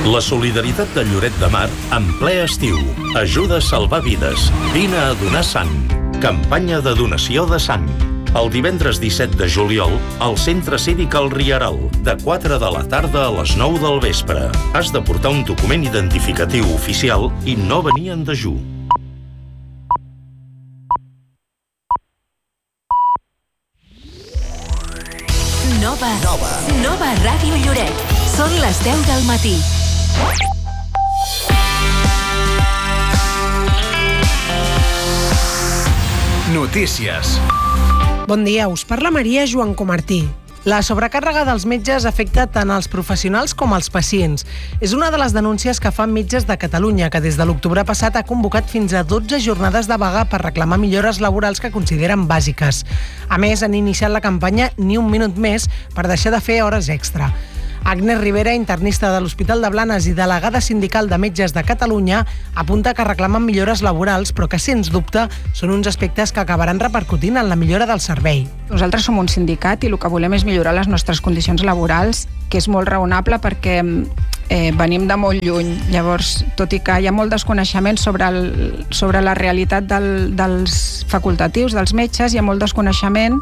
La solidaritat de Lloret de Mar en ple estiu. Ajuda a salvar vides. Vine a donar sang. Campanya de donació de sang. El divendres 17 de juliol, al Centre Cívic El Rieral, de 4 de la tarda a les 9 del vespre. Has de portar un document identificatiu oficial i no venir en dejú. Nova Ràdio Lloret. Són les 10 del matí. Notícies. Bon dia, us parla Maria Joan Comartí. La sobrecàrrega dels metges afecta tant els professionals com els pacients. És una de les denúncies que fan Metges de Catalunya, que des de l'octubre passat ha convocat fins a 12 jornades de vaga per reclamar millores laborals que consideren bàsiques. A més, han iniciat la campanya Ni un minut més per deixar de fer hores extra. Agnès Rivera, internista de l'Hospital de Blanes i delegada sindical de Metges de Catalunya, apunta que reclamen millores laborals, però que, sens dubte, són uns aspectes que acabaran repercutint en la millora del servei. Nosaltres som un sindicat i el que volem és millorar les nostres condicions laborals, que és molt raonable perquè venim de molt lluny. Llavors, tot i que hi ha molt desconeixement sobre la realitat dels facultatius, dels metges, hi ha molt desconeixement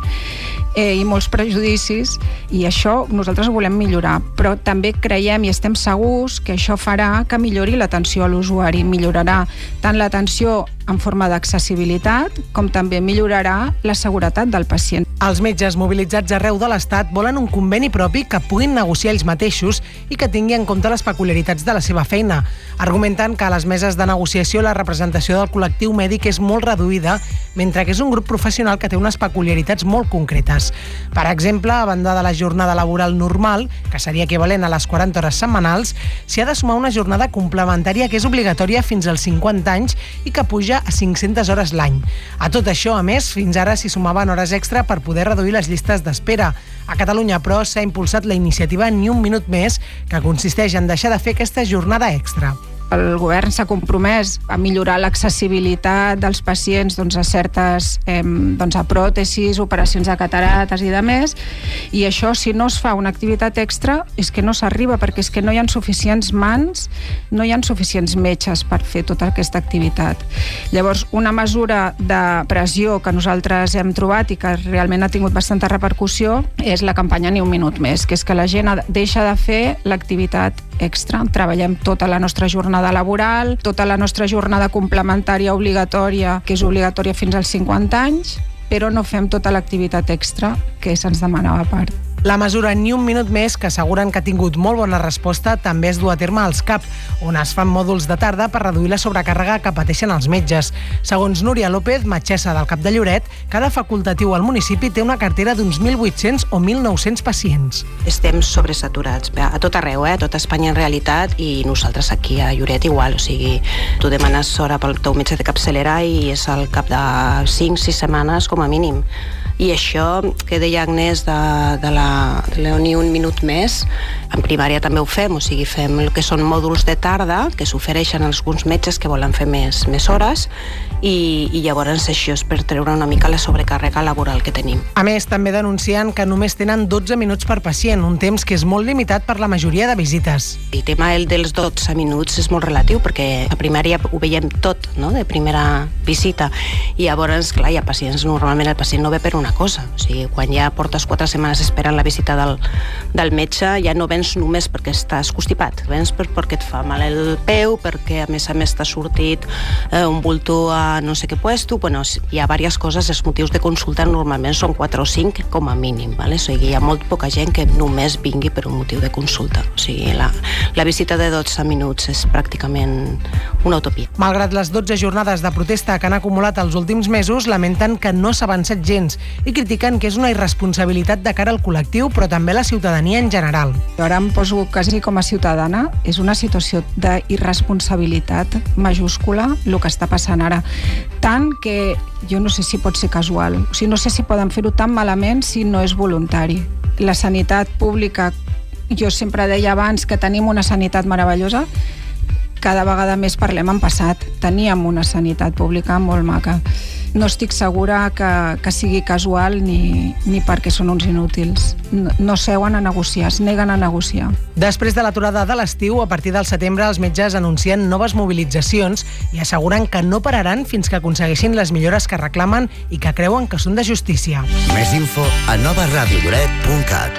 i molts prejudicis, i això nosaltres ho volem millorar. Però també creiem i estem segurs que això farà que millori l'atenció a l'usuari. Millorarà tant l'atenció en forma d'accessibilitat com també millorarà la seguretat del pacient. Els metges mobilitzats arreu de l'Estat volen un conveni propi que puguin negociar ells mateixos i que tingui en compte les peculiaritats de la seva feina. Argumenten que a les meses de negociació la representació del col·lectiu mèdic és molt reduïda, mentre que és un grup professional que té unes peculiaritats molt concretes. Per exemple, a banda de la jornada laboral normal, que seria equivalent a les 40 hores setmanals, s'hi ha de sumar una jornada complementària que és obligatòria fins als 50 anys i que puja a 500 hores l'any. A tot això, a més, fins ara s'hi sumaven hores extra per poder reduir les llistes d'espera. A Catalunya, però, s'ha impulsat la iniciativa Ni un minut més, que consisteix en deixar de fer aquesta jornada extra. El govern s'ha compromès a millorar l'accessibilitat dels pacients a certes a pròtesis, operacions de catarates i de més, i això, si no es fa una activitat extra, és que no s'arriba, perquè és que no hi ha suficients mans, no hi ha suficients metges per fer tota aquesta activitat. Llavors, una mesura de pressió que nosaltres hem trobat i que realment ha tingut bastanta repercussió és la campanya Ni un minut més, que és que la gent deixa de fer l'activitat extra. Treballem tota la nostra jornada laboral, tota la nostra jornada complementària obligatòria, que és obligatòria fins als 50 anys, però no fem tota l'activitat extra que se'ns demanava a part. La mesura Ni un minut més, que asseguren que ha tingut molt bona resposta, també es du a terme als CAP, on es fan mòduls de tarda per reduir la sobrecàrrega que pateixen els metges. Segons Núria López, metgessa del CAP de Lloret, cada facultatiu al municipi té una cartera d'uns 1.800 o 1.900 pacients. Estem sobresaturats, a tot arreu, a tot Espanya en realitat, i nosaltres aquí a Lloret igual, o sigui, tu demanes hora pel teu metge de capçalera i és al cap de 5-6 setmanes com a mínim. I això que deia Agnès de la Ni un minut més, en primària també ho fem, o sigui, fem el que són mòduls de tarda que s'ofereixen als alguns metges que volen fer més hores, i llavors això és per treure una mica la sobrecàrrega laboral que tenim. A més, també denuncien que només tenen 12 minuts per pacient, un temps que és molt limitat per la majoria de visites. El tema dels 12 minuts és molt relatiu, perquè a primària ho veiem tot, no?, de primera visita, i llavors, clar, hi ha pacients, normalment el pacient no ve per una cosa, o sigui, quan ja portes 4 setmanes esperant la visita del metge, ja no vens només perquè estàs constipat, vens perquè et fa mal el peu, perquè a més t'ha sortit un bulto a no sé què puesto. Bueno, hi ha diverses coses. Els motius de consulta normalment són 4 o 5 com a mínim, ¿vale? O sigui, hi ha molt poca gent que només vingui per un motiu de consulta. O sigui, la visita de 12 minuts és pràcticament una utopia. Malgrat les 12 jornades de protesta que han acumulat els últims mesos, lamenten que no s'ha avançat gens i critiquen que és una irresponsabilitat de cara al col·lectiu, però també a la ciutadania en general. Jo ara em poso quasi com a ciutadana. És una situació d'irresponsabilitat majúscula el que està passant ara. Tant que jo no sé si pot ser casual. O sigui, no sé si poden fer-ho tan malament si no és voluntari. La sanitat pública, jo sempre deia abans que tenim una sanitat meravellosa, cada vegada més parlem en passat. Teníem una sanitat pública molt maca. no estic segura que sigui casual ni perquè són uns inútils. No seuen a negociar, es neguen a negociar. Després de l'aturada de l'estiu, a partir del setembre els metges anuncien noves mobilitzacions i asseguren que no pararan fins que aconsegueixin les millores que reclamen i que creuen que són de justícia. Més info a novaradiolloret.cat.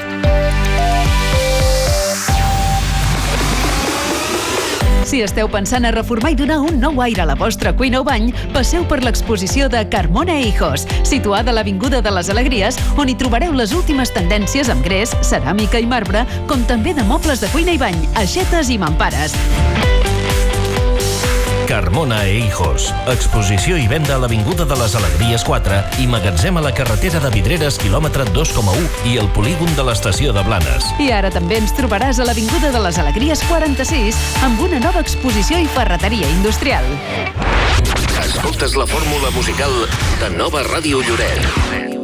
Si esteu pensant a reformar i donar un nou aire a la vostra cuina o bany, passeu per l'exposició de Carmona Hijos, situada a l'Avinguda de les Alegries, on hi trobareu les últimes tendències amb gres, ceràmica i marbre, com també de mobles de cuina i bany, aixetes i mampares. Carmona Hijos. Exposició i venda a l'Avinguda de les Alegries 4 i magatzem a la carretera de Vidreres, quilòmetre 2,1 i el polígon de l'estació de Blanes. I ara també ens trobaràs a l'Avinguda de les Alegries 46 amb una nova exposició i ferreteria industrial. Escoltes la fórmula musical de Nova Ràdio Lloret.